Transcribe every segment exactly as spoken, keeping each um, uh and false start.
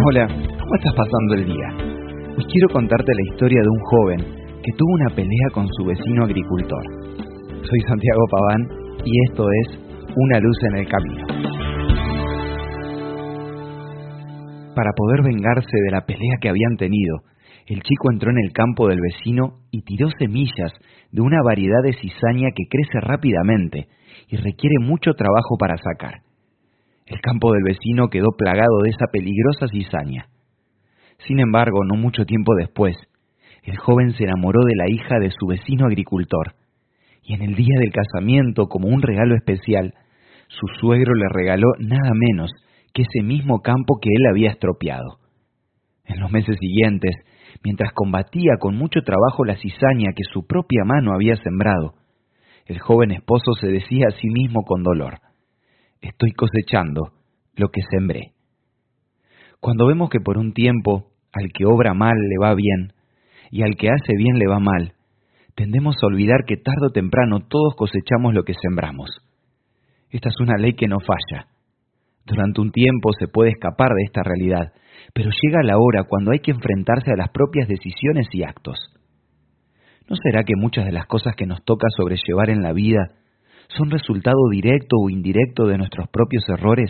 Hola, ¿cómo estás pasando el día? Hoy quiero contarte la historia de un joven que tuvo una pelea con su vecino agricultor. Soy Santiago Paván y esto es Una luz en el camino. Para poder vengarse de la pelea que habían tenido, el chico entró en el campo del vecino y tiró semillas de una variedad de cizaña que crece rápidamente y requiere mucho trabajo para sacar. El campo del vecino quedó plagado de esa peligrosa cizaña. Sin embargo, no mucho tiempo después, el joven se enamoró de la hija de su vecino agricultor, y en el día del casamiento, como un regalo especial, su suegro le regaló nada menos que ese mismo campo que él había estropeado. En los meses siguientes, mientras combatía con mucho trabajo la cizaña que su propia mano había sembrado, el joven esposo se decía a sí mismo con dolor: estoy cosechando lo que sembré. Cuando vemos que por un tiempo al que obra mal le va bien y al que hace bien le va mal, tendemos a olvidar que tarde o temprano todos cosechamos lo que sembramos. Esta es una ley que no falla. Durante un tiempo se puede escapar de esta realidad, pero llega la hora cuando hay que enfrentarse a las propias decisiones y actos. ¿No será que muchas de las cosas que nos toca sobrellevar en la vida son resultado directo o indirecto de nuestros propios errores?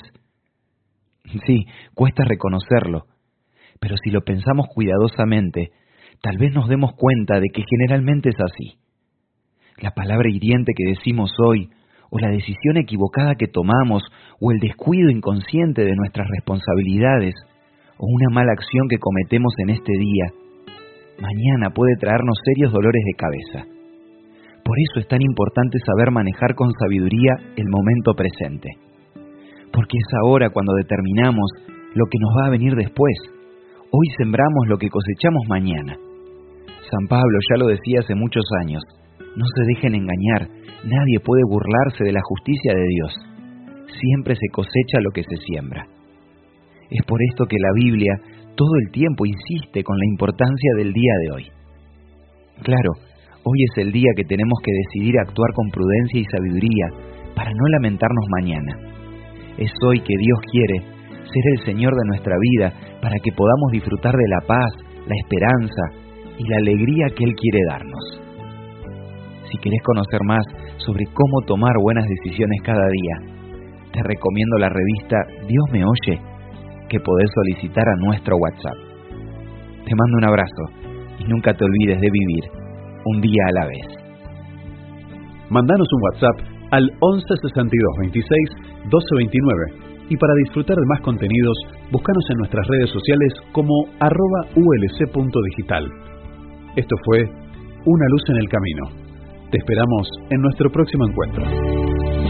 Sí, cuesta reconocerlo, pero si lo pensamos cuidadosamente, tal vez nos demos cuenta de que generalmente es así. La palabra hiriente que decimos hoy, o la decisión equivocada que tomamos, o el descuido inconsciente de nuestras responsabilidades, o una mala acción que cometemos en este día, mañana puede traernos serios dolores de cabeza. Por eso es tan importante saber manejar con sabiduría el momento presente. Porque es ahora cuando determinamos lo que nos va a venir después. Hoy sembramos lo que cosechamos mañana. San Pablo ya lo decía hace muchos años: no se dejen engañar, nadie puede burlarse de la justicia de Dios. Siempre se cosecha lo que se siembra. Es por esto que la Biblia todo el tiempo insiste con la importancia del día de hoy. Claro, hoy es el día que tenemos que decidir actuar con prudencia y sabiduría para no lamentarnos mañana. Es hoy que Dios quiere ser el Señor de nuestra vida para que podamos disfrutar de la paz, la esperanza y la alegría que Él quiere darnos. Si querés conocer más sobre cómo tomar buenas decisiones cada día, te recomiendo la revista Dios me oye, que podés solicitar a nuestro WhatsApp. Te mando un abrazo y nunca te olvides de vivir un día a la vez. Mandanos un WhatsApp al once sesenta y dos veintiséis doce veintinueve y para disfrutar de más contenidos, búscanos en nuestras redes sociales como arroba ulc punto digital. Esto fue Una luz en el camino. Te esperamos en nuestro próximo encuentro.